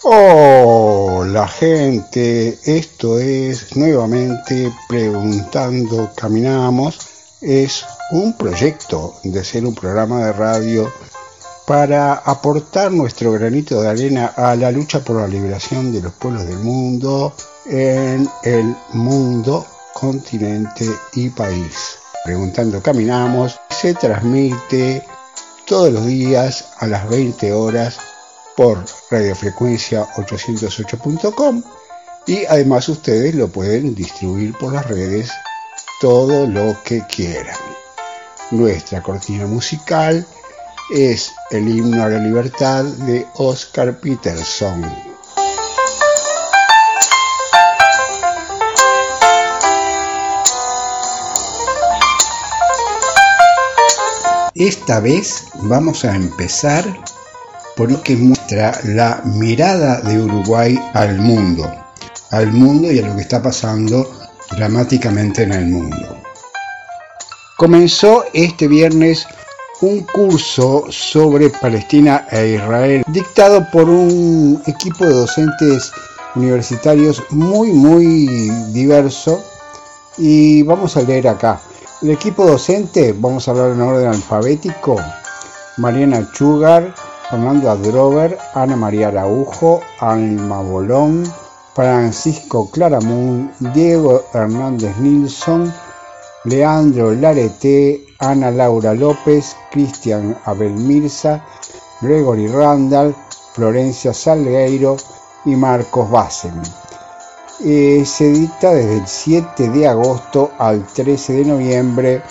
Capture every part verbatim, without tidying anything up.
Hola gente, esto es nuevamente Preguntando Caminamos. Es un proyecto de ser un programa de radio para aportar nuestro granito de arena a la lucha por la liberación de los pueblos del mundo en el mundo, continente y país. Preguntando Caminamos se transmite todos los días a las veinte horas por radiofrecuencia ochocientos ocho punto com y además ustedes lo pueden distribuir por las redes todo lo que quieran. Nuestra cortina musical es el himno a la libertad de Oscar Peterson. Esta vez vamos a empezar porque muestra la mirada de Uruguay al mundo, al mundo y a lo que está pasando dramáticamente en el mundo. Comenzó este viernes un curso sobre Palestina e Israel, dictado por un equipo de docentes universitarios muy, muy diverso, y vamos a leer acá. El equipo docente, vamos a hablar en orden alfabético: Mariana Chugar, Fernando Adrover, Ana María Araujo, Alma Bolón, Francisco Claramunt, Diego Hernández Nilsson, Leandro Larete, Ana Laura López, Cristian Abel Mirza, Gregory Randall, Florencia Salgueiro y Marcos Bassen. Eh, se dicta desde el siete de agosto al trece de noviembre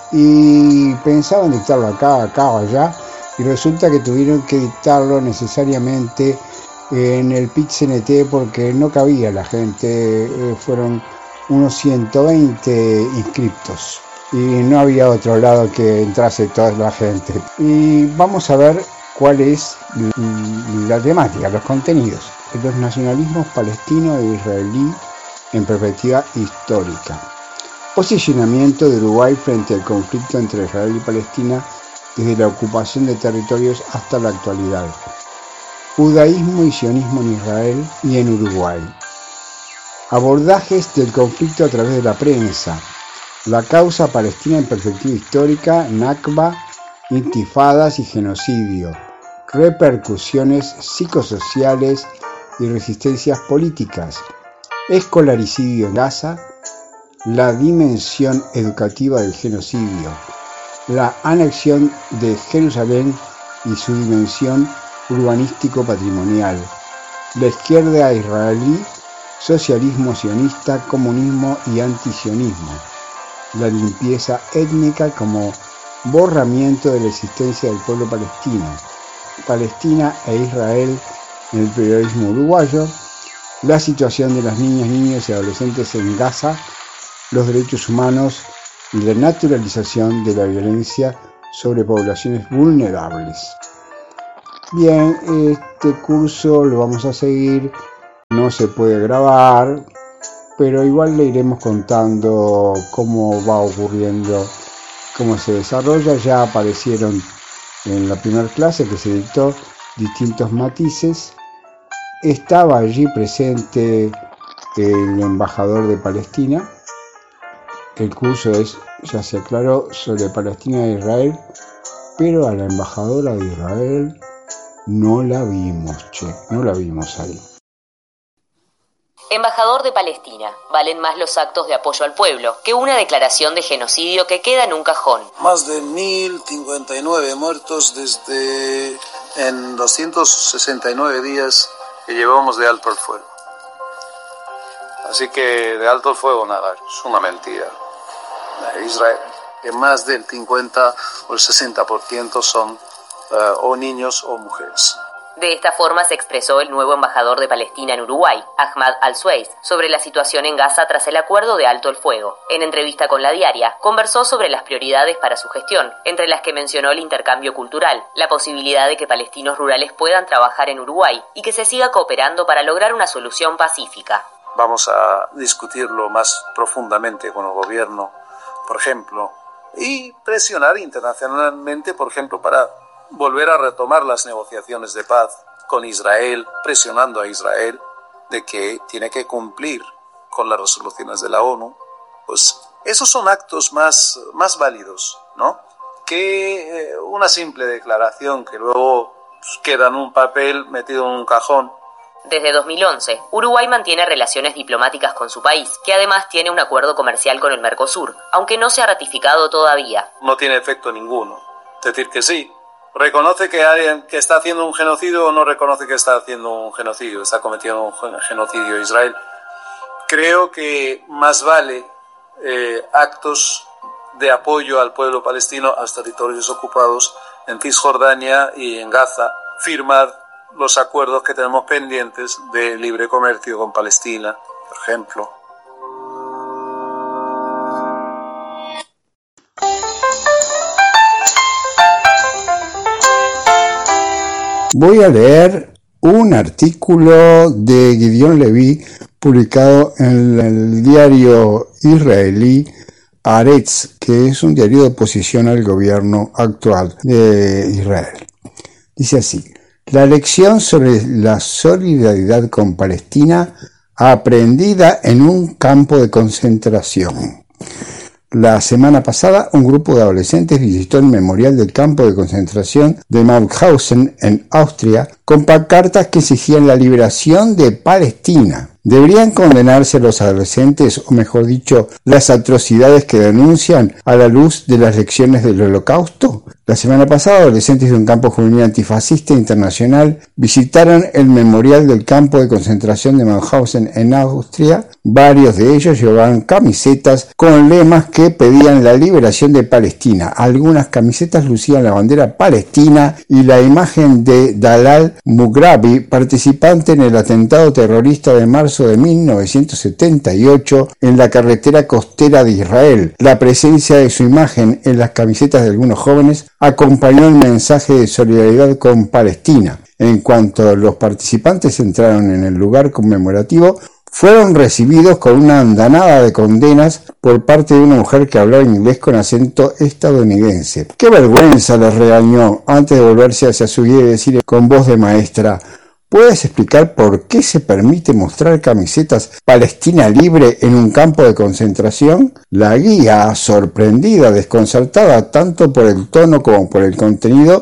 y pensaban dictarlo acá, acá o allá, y resulta que tuvieron que dictarlo necesariamente en el P I C C N T porque no cabía la gente, eh, fueron unos ciento veinte inscriptos y no había otro lado que entrase toda la gente. Y vamos a ver cuál es la temática, los contenidos. Los nacionalismos palestino e israelí en perspectiva histórica. Posicionamiento de Uruguay frente al conflicto entre Israel y Palestina desde la ocupación de territorios hasta la actualidad. Judaísmo y sionismo en Israel y en Uruguay. Abordajes del conflicto a través de la prensa. La causa palestina en perspectiva histórica, Nakba, intifadas y genocidio. Repercusiones psicosociales y resistencias políticas. Escolaricidio en Gaza. La dimensión educativa del genocidio. La anexión de Jerusalén y su dimensión urbanístico-patrimonial. La izquierda israelí, socialismo sionista, comunismo y antisionismo. La limpieza étnica como borramiento de la existencia del pueblo palestino. Palestina e Israel en el periodismo uruguayo. La situación de las niñas, niños y adolescentes en Gaza. Los derechos humanos y la naturalización de la violencia sobre poblaciones vulnerables. Bien, este curso lo vamos a seguir, no se puede grabar, pero igual le iremos contando cómo va ocurriendo, cómo se desarrolla. Ya aparecieron en la primera clase que se dictó distintos matices. Estaba allí presente el embajador de Palestina. El curso es, ya se aclaró, sobre Palestina e Israel, pero a la embajadora de Israel no la vimos, che, no la vimos ahí. Embajador de Palestina, valen más los actos de apoyo al pueblo que una declaración de genocidio que queda en un cajón. Más de mil cincuenta y nueve muertos desde en doscientos sesenta y nueve días que llevamos de alto el fuego. Así que de alto el fuego nada, es una mentira. Israel, que más del cincuenta o el sesenta por ciento son uh, o niños o mujeres. De esta forma se expresó el nuevo embajador de Palestina en Uruguay, Ahmad Al-Sueiz, sobre la situación en Gaza tras el acuerdo de alto el fuego. En entrevista con La Diaria, conversó sobre las prioridades para su gestión, entre las que mencionó el intercambio cultural, la posibilidad de que palestinos rurales puedan trabajar en Uruguay y que se siga cooperando para lograr una solución pacífica. Vamos a discutirlo más profundamente con el gobierno, por ejemplo, y presionar internacionalmente, por ejemplo, para volver a retomar las negociaciones de paz con Israel, presionando a Israel de que tiene que cumplir con las resoluciones de la ONU, pues esos son actos más, más válidos, ¿no?, que eh, una simple declaración que luego pues, queda en un papel metido en un cajón. Desde dos mil once, Uruguay mantiene relaciones diplomáticas con su país, que además tiene un acuerdo comercial con el Mercosur, aunque no se ha ratificado todavía. No tiene efecto ninguno. Es decir, que sí, reconoce que alguien que está haciendo un genocidio o no reconoce que está haciendo un genocidio, está cometiendo un genocidio Israel. Creo que más vale eh, actos de apoyo al pueblo palestino, a los territorios ocupados en Cisjordania y en Gaza, firmar los acuerdos que tenemos pendientes de libre comercio con Palestina, por ejemplo. Voy a leer un artículo de Gideon Levy publicado en el diario israelí Haaretz, que es un diario de oposición al gobierno actual de Israel. Dice así: la lección sobre la solidaridad con Palestina aprendida en un campo de concentración. La semana pasada, un grupo de adolescentes visitó el memorial del campo de concentración de Mauthausen en Austria con pancartas que exigían la liberación de Palestina. ¿Deberían condenarse los adolescentes, o mejor dicho, las atrocidades que denuncian a la luz de las lecciones del Holocausto? La semana pasada, adolescentes de un campo juvenil antifascista internacional visitaron el memorial del campo de concentración de Mauthausen en Austria. Varios de ellos llevaban camisetas con lemas que pedían la liberación de Palestina. Algunas camisetas lucían la bandera palestina y la imagen de Dalal Mughrabi, participante en el atentado terrorista de marzo de mil novecientos setenta y ocho en la carretera costera de Israel. La presencia de su imagen en las camisetas de algunos jóvenes acompañó el mensaje de solidaridad con Palestina. En cuanto los participantes entraron en el lugar conmemorativo, fueron recibidos con una andanada de condenas por parte de una mujer que hablaba inglés con acento estadounidense. ¡Qué vergüenza!, les regañó antes de volverse hacia su guía y decirle con voz de maestra: ¿puedes explicar por qué se permite mostrar camisetas Palestina libre en un campo de concentración? La guía, sorprendida, desconcertada tanto por el tono como por el contenido,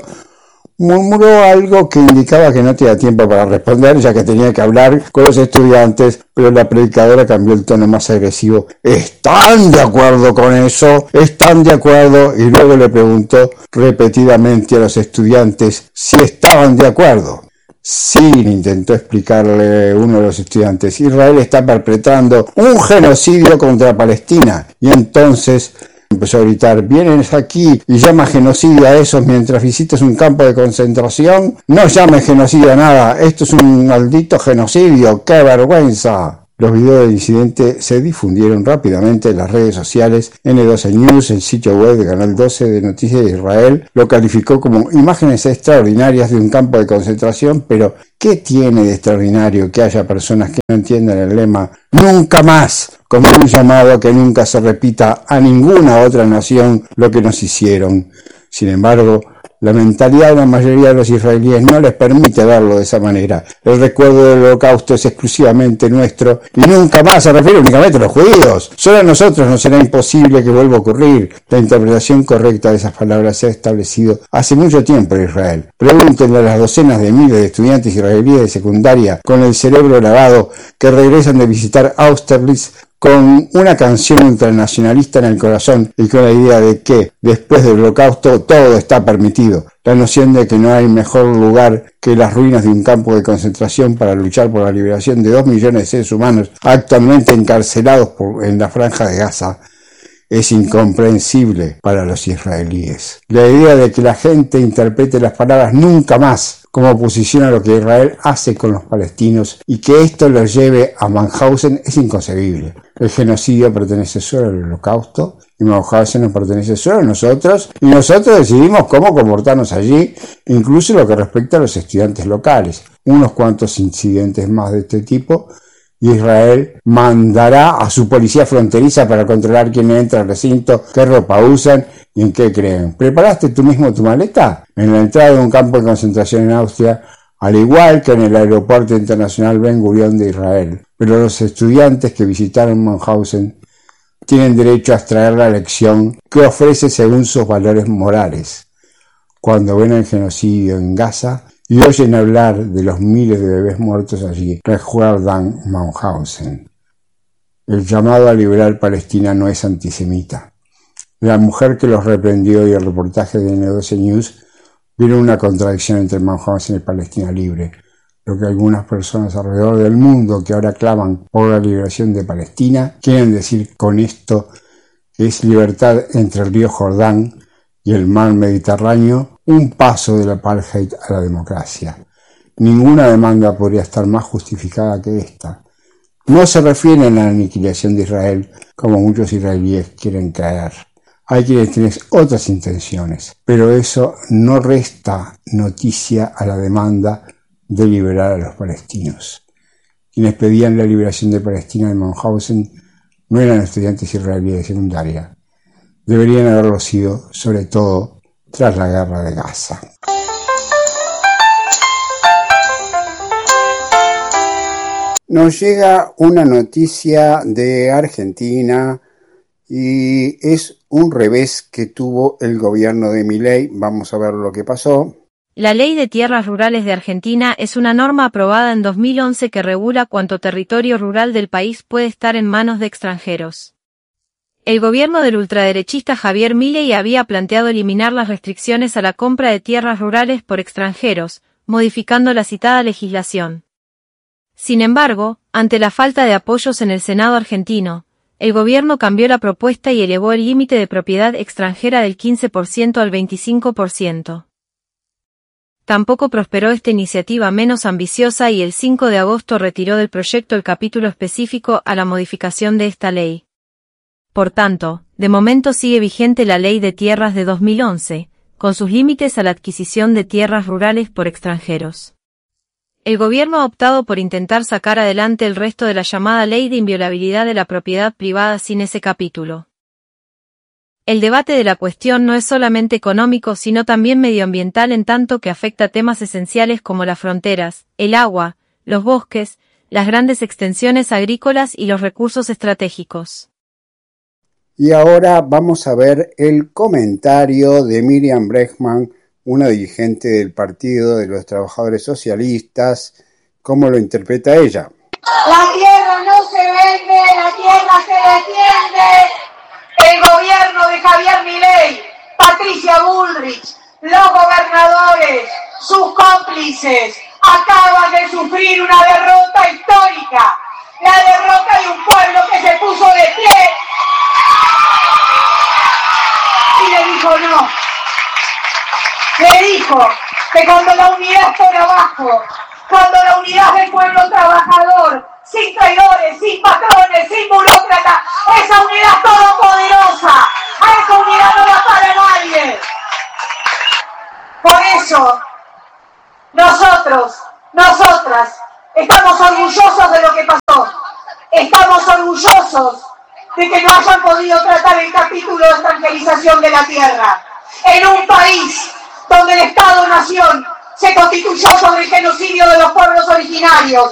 murmuró algo que indicaba que no tenía tiempo para responder, ya que tenía que hablar con los estudiantes, pero la predicadora cambió el tono más agresivo. ¿Están de acuerdo con eso? ¿Están de acuerdo? Y luego le preguntó repetidamente a los estudiantes si estaban de acuerdo. Sí, intentó explicarle uno de los estudiantes, Israel está perpetrando un genocidio contra Palestina. Y entonces empezó a gritar: ¿vienes aquí y llamas genocidio a esos mientras visitas un campo de concentración? No llames genocidio a nada, esto es un maldito genocidio, ¡qué vergüenza! Los videos del incidente se difundieron rápidamente en las redes sociales. Ene doce News, el sitio web de Canal doce de Noticias de Israel, lo calificó como imágenes extraordinarias de un campo de concentración, pero ¿qué tiene de extraordinario que haya personas que no entiendan el lema «Nunca más», como un llamado a que nunca se repita a ninguna otra nación lo que nos hicieron? Sin embargo, la mentalidad de la mayoría de los israelíes no les permite verlo de esa manera. El recuerdo del Holocausto es exclusivamente nuestro y nunca más se refiere únicamente a los judíos. Solo a nosotros nos será imposible que vuelva a ocurrir. La interpretación correcta de esas palabras se ha establecido hace mucho tiempo en Israel. Pregúntenle a las docenas de miles de estudiantes israelíes de secundaria con el cerebro lavado que regresan de visitar Austerlitz con una canción ultranacionalista en el corazón y con la idea de que, después del Holocausto, todo está permitido. La noción de que no hay mejor lugar que las ruinas de un campo de concentración para luchar por la liberación de dos millones de seres humanos actualmente encarcelados por, en la franja de Gaza es incomprensible para los israelíes. La idea de que la gente interprete las palabras «nunca más» como oposición a lo que Israel hace con los palestinos y que esto los lleve a Mauthausen es inconcebible. El genocidio pertenece solo al Holocausto y Mauthausen nos pertenece solo a nosotros y nosotros decidimos cómo comportarnos allí, incluso lo que respecta a los estudiantes locales. Unos cuantos incidentes más de este tipo, Israel mandará a su policía fronteriza para controlar quién entra al recinto, qué ropa usan y en qué creen. ¿Preparaste tú mismo tu maleta? En la entrada de un campo de concentración en Austria, al igual que en el Aeropuerto Internacional Ben Gurión de Israel. Pero los estudiantes que visitaron Mauthausen tienen derecho a extraer la lección que ofrece según sus valores morales. Cuando ven el genocidio en Gaza y oyen hablar de los miles de bebés muertos allí, recuerdan Mauthausen. El llamado a liberar Palestina no es antisemita. La mujer que los reprendió y el reportaje de N doce News vieron una contradicción entre Mauthausen y Palestina libre, lo que algunas personas alrededor del mundo que ahora claman por la liberación de Palestina quieren decir con esto que es libertad entre el río Jordán y el mar Mediterráneo, un paso del apartheid a la democracia. Ninguna demanda podría estar más justificada que esta. No se refieren a la aniquilación de Israel, como muchos israelíes quieren creer. Hay quienes tienen otras intenciones, pero eso no resta noticia a la demanda de liberar a los palestinos. Quienes pedían la liberación de Palestina en Mauthausen no eran estudiantes israelíes de secundaria. Deberían haberlo sido, sobre todo, tras la guerra de Gaza. Nos llega una noticia de Argentina y es un revés que tuvo el gobierno de Milei. Vamos a ver lo que pasó. La Ley de Tierras Rurales de Argentina es una norma aprobada en dos mil once que regula cuánto territorio rural del país puede estar en manos de extranjeros. El gobierno del ultraderechista Javier Milei había planteado eliminar las restricciones a la compra de tierras rurales por extranjeros, modificando la citada legislación. Sin embargo, ante la falta de apoyos en el Senado argentino, el gobierno cambió la propuesta y elevó el límite de propiedad extranjera del quince por ciento al veinticinco por ciento. Tampoco prosperó esta iniciativa menos ambiciosa y el cinco de agosto retiró del proyecto el capítulo específico a la modificación de esta ley. Por tanto, de momento sigue vigente la Ley de Tierras de dos mil once, con sus límites a la adquisición de tierras rurales por extranjeros. El gobierno ha optado por intentar sacar adelante el resto de la llamada Ley de Inviolabilidad de la Propiedad Privada sin ese capítulo. El debate de la cuestión no es solamente económico sino también medioambiental en tanto que afecta temas esenciales como las fronteras, el agua, los bosques, las grandes extensiones agrícolas y los recursos estratégicos. Y ahora vamos a ver el comentario de Miriam Bregman, una dirigente del Partido de los Trabajadores Socialistas, ¿cómo lo interpreta ella? La tierra no se vende, la tierra se defiende. El gobierno de Javier Milei, Patricia Bullrich, los gobernadores, sus cómplices, acaban de sufrir una derrota histórica. La derrota de un pueblo que se puso de pie y le dijo no. Le dijo que cuando la unidad es por abajo, cuando la unidad del pueblo trabajador, sin traidores, sin patrones, sin burócratas, esa unidad todopoderosa, a esa unidad no la para nadie. Por eso, nosotros, nosotras, estamos orgullosos de lo que pasó. Estamos orgullosos de que no hayan podido tratar el capítulo de extranjerización de la tierra. En un país donde el Estado-Nación se constituyó sobre el genocidio de los pueblos originarios.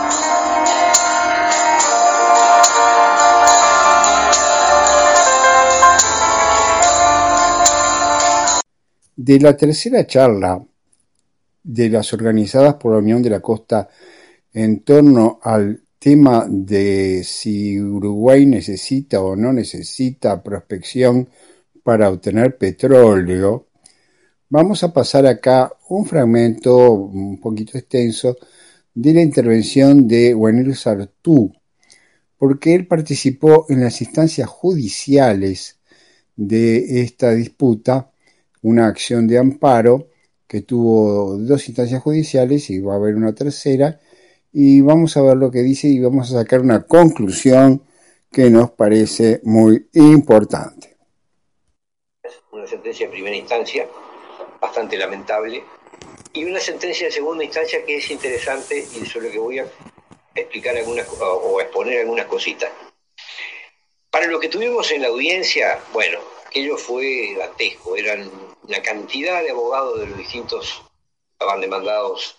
De la tercera charla de las organizadas por la Unión de la Costa en torno al tema de si Uruguay necesita o no necesita prospección para obtener petróleo, vamos a pasar acá un fragmento un poquito extenso de la intervención de Guanir Sartú, porque él participó en las instancias judiciales de esta disputa, una acción de amparo que tuvo dos instancias judiciales y va a haber una tercera, y vamos a ver lo que dice y vamos a sacar una conclusión que nos parece muy importante. Una sentencia de primera instancia bastante lamentable y una sentencia de segunda instancia que es interesante y sobre lo que voy a explicar algunas o exponer algunas cositas. Para lo que tuvimos en la audiencia, bueno, aquello fue dantesco, eran una cantidad de abogados de los distintos, estaban demandados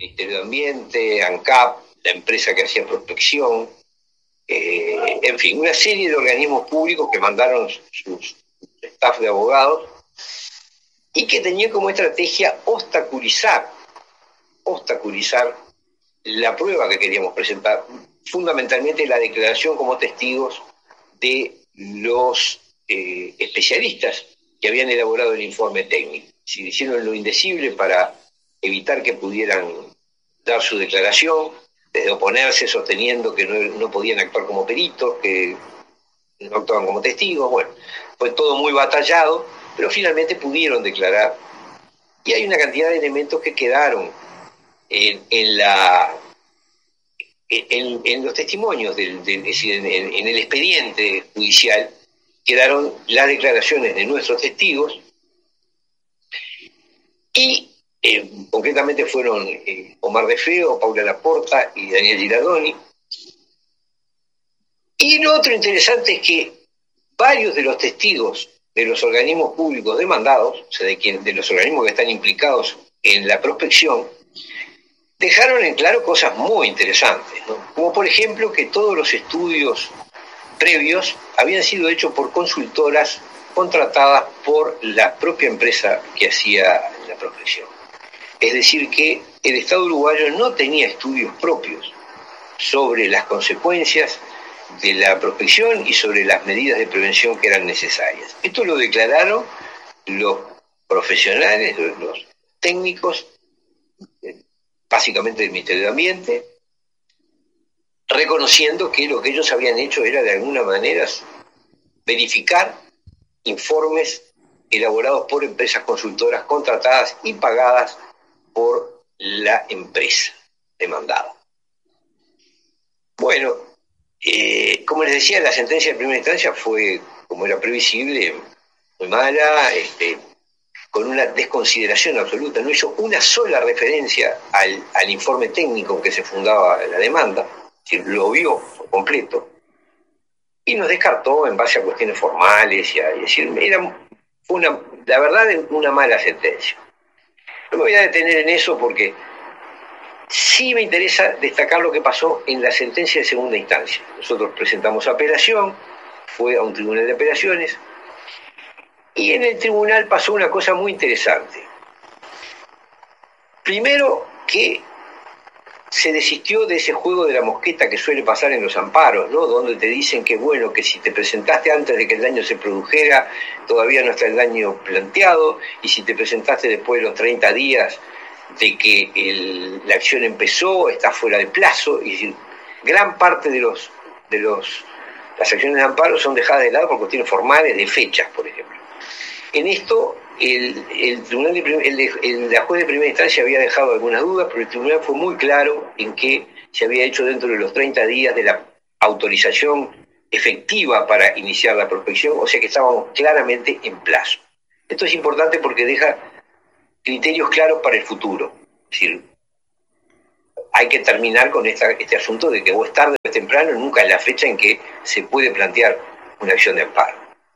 Ministerio de Ambiente, ANCAP, la empresa que hacía prospección, eh, en fin, una serie de organismos públicos que mandaron sus staff de abogados y que tenían como estrategia obstaculizar, obstaculizar la prueba que queríamos presentar, fundamentalmente la declaración como testigos de los eh, especialistas que habían elaborado el informe técnico. Si hicieron lo indecible para evitar que pudieran dar su declaración, desde oponerse sosteniendo que no, no podían actuar como peritos, que no actuaban como testigos. Bueno, fue todo muy batallado, pero finalmente pudieron declarar. Y hay una cantidad de elementos que quedaron en, en, la, en, en los testimonios, del, del, es decir, en, en el expediente judicial, quedaron las declaraciones de nuestros testigos y eh, concretamente fueron eh, Omar de Feo, Paula Laporta y Daniel Girardoni. Y lo otro interesante es que varios de los testigos de los organismos públicos demandados, o sea, de, quien, de los organismos que están implicados en la prospección, dejaron en claro cosas muy interesantes, ¿no? Como por ejemplo que todos los estudios previos habían sido hechos por consultoras contratadas por la propia empresa que hacía la prospección. Es decir, que el Estado uruguayo no tenía estudios propios sobre las consecuencias de la prospección y sobre las medidas de prevención que eran necesarias. Esto lo declararon los profesionales, los técnicos, básicamente del Ministerio de Ambiente, reconociendo que lo que ellos habían hecho era de alguna manera verificar informes elaborados por empresas consultoras contratadas y pagadas por la empresa demandada. Bueno, eh, como les decía, la sentencia de primera instancia fue, como era previsible, muy mala, este, con una desconsideración absoluta. No hizo una sola referencia al, al informe técnico en que se fundaba la demanda. Lo vio por completo y nos descartó en base a cuestiones formales y a, y decir, era, fue una, la verdad, una mala sentencia. No me voy a detener en eso porque sí me interesa destacar lo que pasó en la sentencia de segunda instancia. Nosotros presentamos apelación, fue a un tribunal de apelaciones y en el tribunal pasó una cosa muy interesante. Primero, que se desistió de ese juego de la mosqueta que suele pasar en los amparos, ¿no? Donde te dicen que bueno, que si te presentaste antes de que el daño se produjera, todavía no está el daño planteado, y si te presentaste después de los treinta días de que el, la acción empezó, está fuera de plazo. Y decir, gran parte de los de los las acciones de amparo son dejadas de lado por cuestiones formales de fechas, por ejemplo. En esto El, el tribunal de, el, el, la juez de primera instancia había dejado algunas dudas, pero el tribunal fue muy claro en que se había hecho dentro de los treinta días de la autorización efectiva para iniciar la prospección, o sea que estábamos claramente en plazo. Esto es importante porque deja criterios claros para el futuro. Es decir, hay que terminar con esta, este asunto de que o es tarde o es temprano, nunca es la fecha en que se puede plantear una acción de amparo.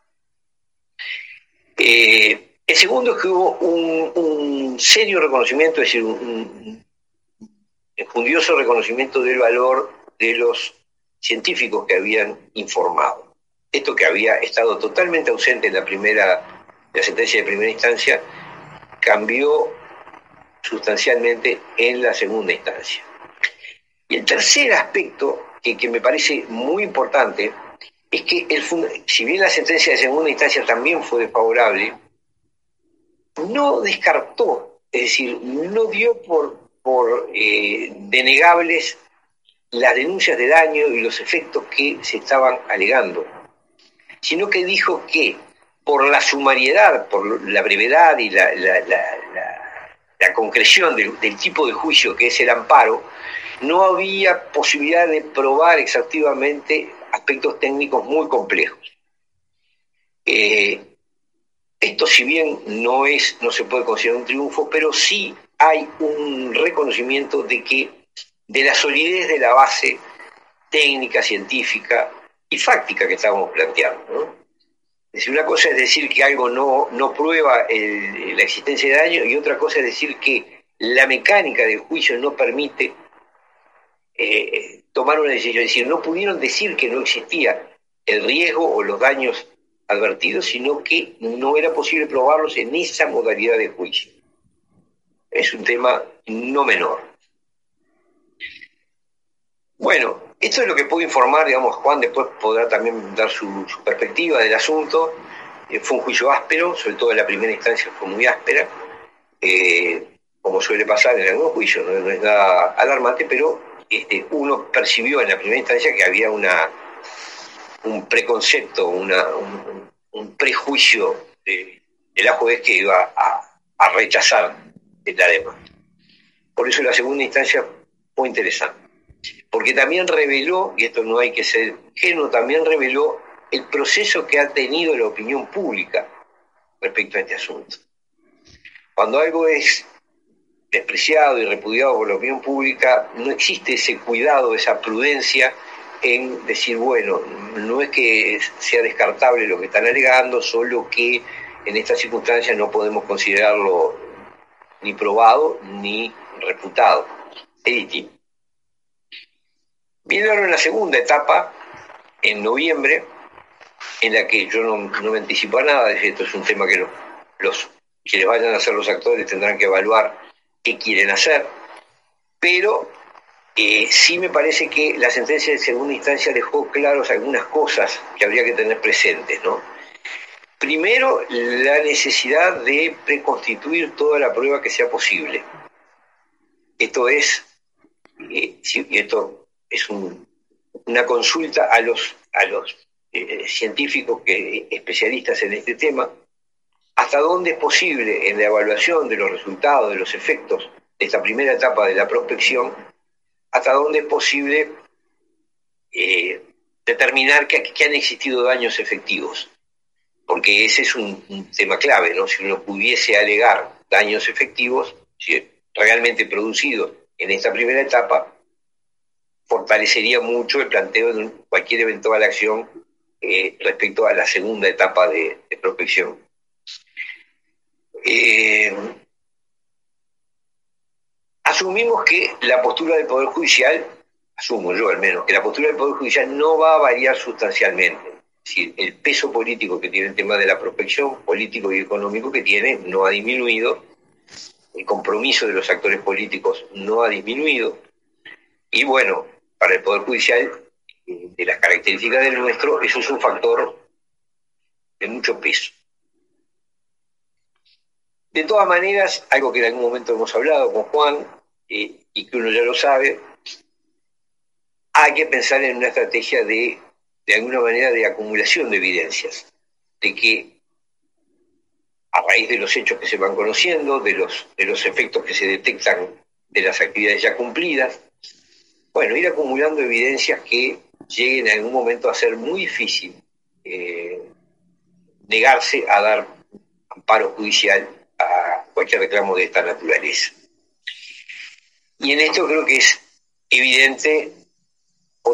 Eh, El segundo es que hubo un, un serio reconocimiento, es decir, un, un enjundioso reconocimiento del valor de los científicos que habían informado. Esto que había estado totalmente ausente en la primera, la sentencia de primera instancia, cambió sustancialmente en la segunda instancia. Y el tercer aspecto, que, que me parece muy importante, es que el, si bien la sentencia de segunda instancia también fue desfavorable, no descartó, es decir, no dio por, por eh, denegables las denuncias de daño y los efectos que se estaban alegando, sino que dijo que por la sumariedad, por la brevedad y la, la, la, la, la concreción del, del tipo de juicio que es el amparo, no había posibilidad de probar exhaustivamente aspectos técnicos muy complejos. Eh, Esto, si bien no es, no se puede considerar un triunfo, pero sí hay un reconocimiento de que de la solidez de la base técnica, científica y fáctica que estábamos planteando, ¿no? Es decir, una cosa es decir que algo no, no prueba el, la existencia de daño y otra cosa es decir que la mecánica del juicio no permite eh, tomar una decisión. Es decir, no pudieron decir que no existía el riesgo o los daños advertidos, sino que no era posible probarlos en esa modalidad de juicio. Es un tema no menor. Bueno, esto es lo que puedo informar, digamos. Juan después podrá también dar su, su perspectiva del asunto. Eh, fue un juicio áspero, sobre todo en la primera instancia fue muy áspera, eh, como suele pasar en algunos juicios, no, no es nada alarmante, pero este, uno percibió en la primera instancia que había una un preconcepto, una, un, un prejuicio de, de la juez que iba a, a rechazar la demanda. Por eso la segunda instancia fue interesante, porque también reveló, y esto no hay que ser ingenuo, también reveló el proceso que ha tenido la opinión pública respecto a este asunto. Cuando algo es despreciado y repudiado por la opinión pública, no existe ese cuidado, esa prudencia en decir, bueno, no es que sea descartable lo que están alegando, solo que en estas circunstancias no podemos considerarlo ni probado ni refutado. Es distinto. Viene ahora una segunda etapa, en noviembre, en la que yo no, no me anticipo a nada. Esto es un tema que los, los quienes vayan a ser los actores tendrán que evaluar qué quieren hacer, pero eh, sí me parece que la sentencia de segunda instancia dejó claros algunas cosas que habría que tener presentes, ¿no? Primero, la necesidad de preconstituir toda la prueba que sea posible. Esto es, eh, sí, esto es un, una consulta a los, a los eh, científicos que, especialistas en este tema, hasta dónde es posible en la evaluación de los resultados, de los efectos de esta primera etapa de la prospección, hasta dónde es posible eh, determinar que, que han existido daños efectivos. Porque ese es un, un tema clave, ¿no? Si uno pudiese alegar daños efectivos, si realmente producidos en esta primera etapa, fortalecería mucho el planteo de cualquier eventual acción eh, respecto a la segunda etapa de, de prospección. Eh, asumimos que la postura del Poder Judicial, asumo yo al menos, que la postura del Poder Judicial no va a variar sustancialmente. Es decir, el peso político que tiene el tema de la prospección, político y económico que tiene, no ha disminuido. El compromiso de los actores políticos no ha disminuido. Y bueno, para el Poder Judicial, de las características del nuestro, eso es un factor de mucho peso. De todas maneras, algo que en algún momento hemos hablado con Juan, eh, y que uno ya lo sabe, hay que pensar en una estrategia de, de alguna manera, de acumulación de evidencias, de que a raíz de los hechos que se van conociendo, de los, de los efectos que se detectan de las actividades ya cumplidas, bueno, ir acumulando evidencias que lleguen en algún momento a ser muy difícil eh, negarse a dar amparo judicial a cualquier reclamo de esta naturaleza. Y en esto creo que es evidente